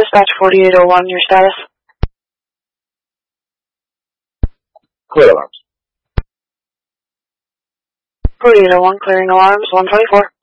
Dispatch 4801, your status? Clear alarms. 4801, clearing alarms, 124.